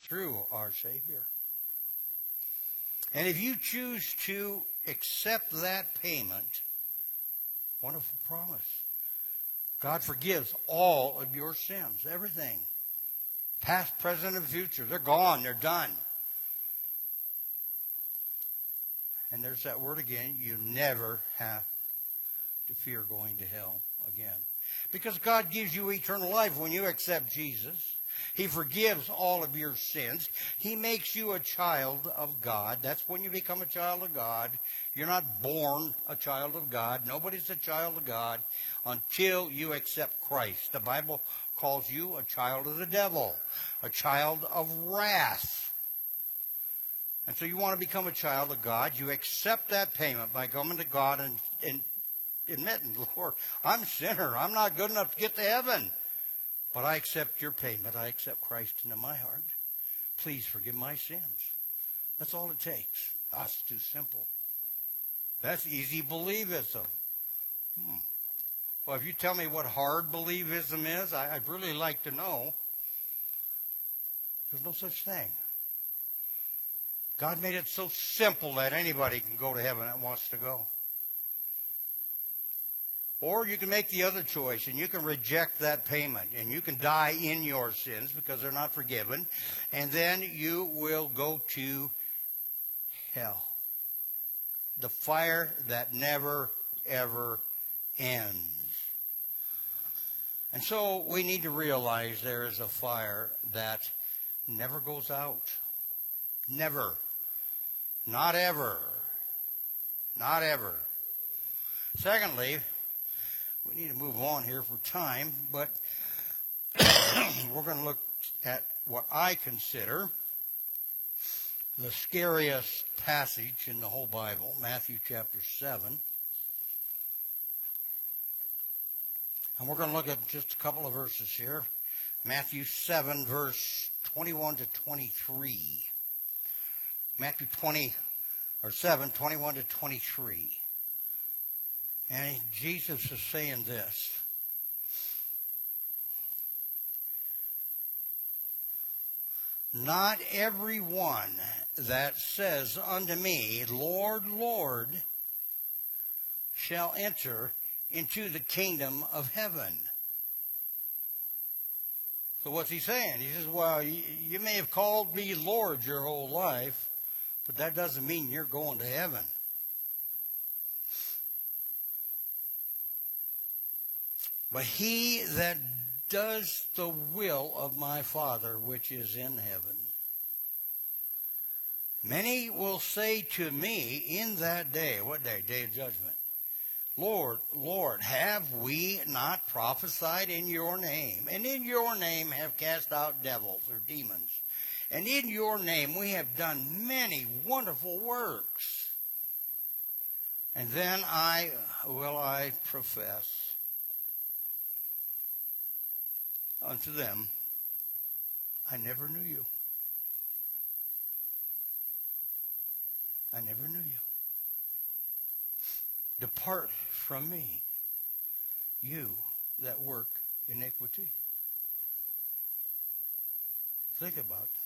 through our Savior. And if you choose to accept that payment, wonderful promise. God forgives all of your sins, everything. Past, present, and future. They're gone. They're done. And there's that word again. You never have to fear going to hell again. Because God gives you eternal life when you accept Jesus. He forgives all of your sins. He makes you a child of God. That's when you become a child of God. You're not born a child of God. Nobody's a child of God until you accept Christ. The Bible calls you a child of the devil, a child of wrath. And so you want to become a child of God. You accept that payment by coming to God and admitting, Lord, I'm a sinner. I'm not good enough to get to heaven. But I accept your payment. I accept Christ into my heart. Please forgive my sins. That's all it takes. That's too simple. That's easy believism. Well, if you tell me what hard believism is, I'd really like to know. There's no such thing. God made it so simple that anybody can go to heaven that wants to go. Or you can make the other choice, and you can reject that payment, and you can die in your sins because they're not forgiven, and then you will go to hell. The fire that never, ever ends. And so we need to realize there is a fire that never goes out. Never. Not ever. Not ever. Secondly, we need to move on here for time, but we're going to look at what I consider the scariest passage in the whole Bible, Matthew chapter 7. And we're going to look at just a couple of verses here. Matthew 7, verse 21 to 23. Matthew 7, 21 to 23. And Jesus is saying this. Not every one that says unto me, Lord, Lord, shall enter into the kingdom of heaven. So what's he saying? He says, well, you may have called me Lord your whole life, but that doesn't mean you're going to heaven. But he that does the will of my Father which is in heaven. Many will say to me in that day, what day? Day of judgment. Lord, Lord, have we not prophesied in your name? And in your name have cast out devils or demons. And in your name we have done many wonderful works. And then I profess unto them, I never knew you. I never knew you. Depart from me, you that work iniquity. Think about that.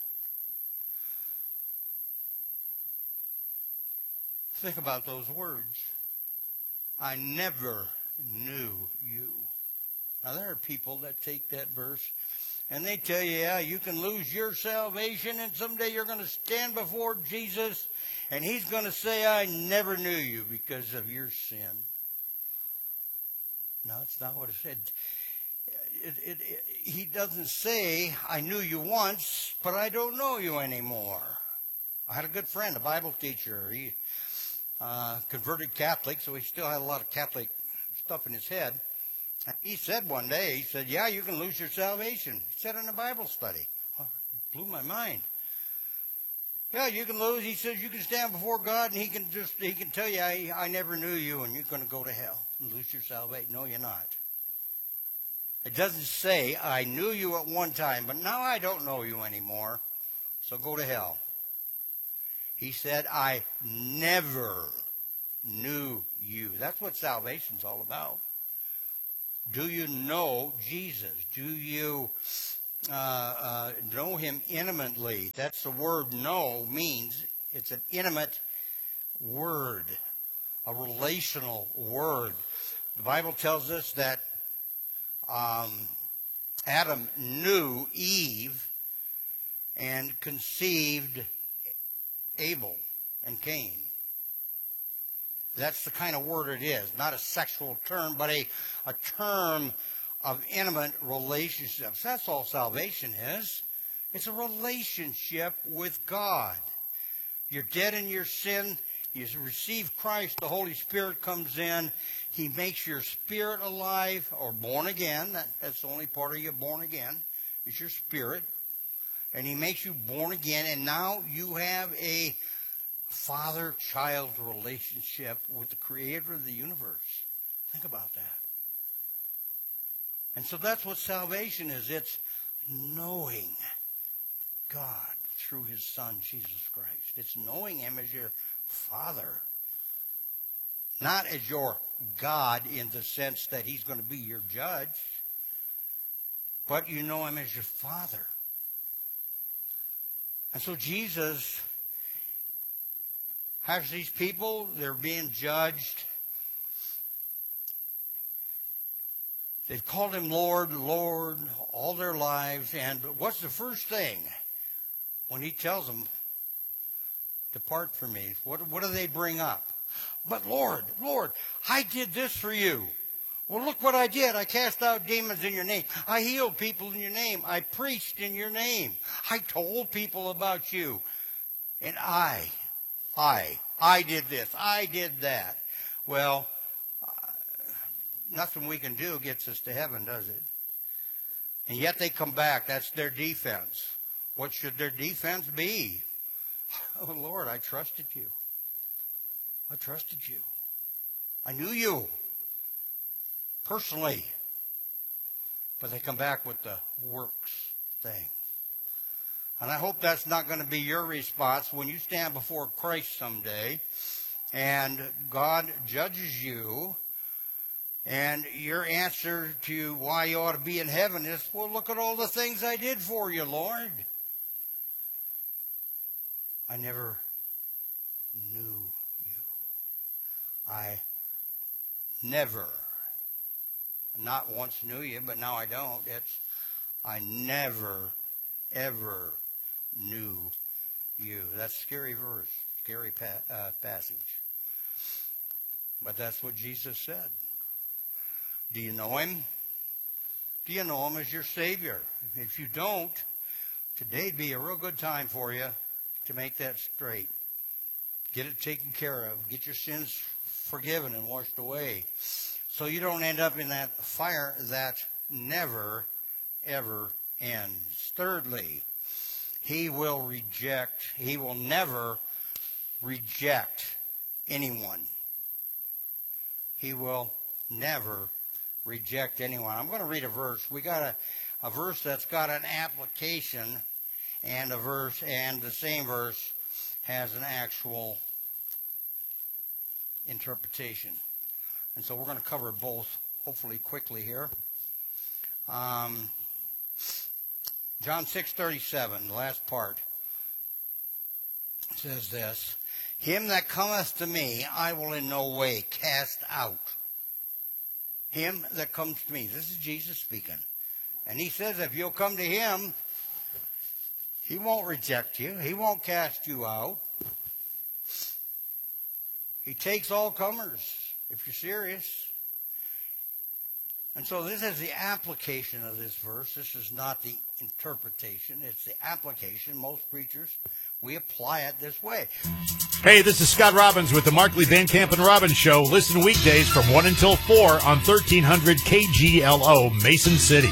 Think about those words. I never knew you. Now, there are people that take that verse and they tell you, yeah, you can lose your salvation and someday you're going to stand before Jesus and he's going to say, I never knew you because of your sin. No, it's not what it said. He doesn't say, I knew you once, but I don't know you anymore. I had a good friend, a Bible teacher. He converted Catholic, so he still had a lot of Catholic stuff in his head. He said one day, he said, yeah, you can lose your salvation. He said in a Bible study. Oh, it blew my mind. Yeah, you can lose. He says you can stand before God and he can tell you, I never knew you and you're going to go to hell and lose your salvation. No, you're not. It doesn't say, I knew you at one time, but now I don't know you anymore, so go to hell. He said, I never knew you. That's what salvation's all about. Do you know Jesus? Do you know him intimately. That's the word know means. It's an intimate word, a relational word. The Bible tells us that Adam knew Eve and conceived Abel and Cain. That's the kind of word it is. Not a sexual term, but a term of intimate relationships. That's all salvation is. It's a relationship with God. You're dead in your sin. You receive Christ. The Holy Spirit comes in. He makes your spirit alive or born again. That's the only part of you born again, is your spirit. And he makes you born again. And now you have a father-child relationship with the creator of the universe. Think about that. And so that's what salvation is. It's knowing God through his Son, Jesus Christ. It's knowing him as your Father. Not as your God in the sense that he's going to be your judge, but you know him as your Father. And so Jesus has these people, they're being judged. They've called him Lord, Lord, all their lives. And what's the first thing when he tells them, depart from me? What do they bring up? But Lord, I did this for you. Well, look what I did. I cast out demons in your name. I healed people in your name. I preached in your name. I told people about you. And I did this. I did that. Well, nothing we can do gets us to heaven, does it? And yet they come back. That's their defense. What should their defense be? Oh, Lord, I trusted you. I trusted you. I knew you personally. But they come back with the works thing. And I hope that's not going to be your response when you stand before Christ someday and God judges you. And your answer to why you ought to be in heaven is, well, look at all the things I did for you, Lord. I never knew you. I never, not once knew you, but now I don't. I never, ever knew you. That's a scary verse, scary passage. But that's what Jesus said. Do you know him? Do you know him as your Savior? If you don't, today'd be a real good time for you to make that straight. Get it taken care of. Get your sins forgiven and washed away. So you don't end up in that fire that never, ever ends. Thirdly, he will never reject anyone. He will never reject anyone. I'm going to read a verse. We got a verse that's got an application and a verse, and the same verse has an actual interpretation. And so we're going to cover both, hopefully quickly here. John 6:37, the last part, says this: him that cometh to me, I will in no way cast out. Him that comes to me. This is Jesus speaking. And he says if you'll come to him, he won't reject you. He won't cast you out. He takes all comers, if you're serious. And so this is the application of this verse. This is not the interpretation. It's the application. Most preachers, we apply it this way. Hey, this is Scott Robbins with the Markley, Van Camp, and Robbins Show. Listen weekdays from 1 until 4 on 1300 KGLO, Mason City.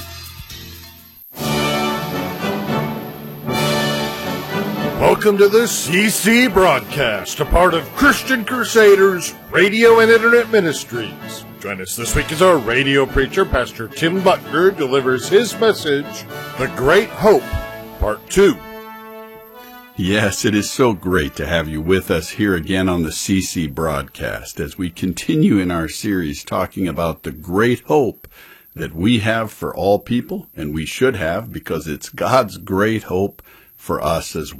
Welcome to the CC Broadcast, a part of Christian Crusaders Radio and Internet Ministries. Join us this week as our radio preacher, Pastor Tim Butker, delivers his message, The Great Hope, Part 2. Yes, it is so great to have you with us here again on the CC Broadcast as we continue in our series talking about the great hope that we have for all people, and we should have, because it's God's great hope for us as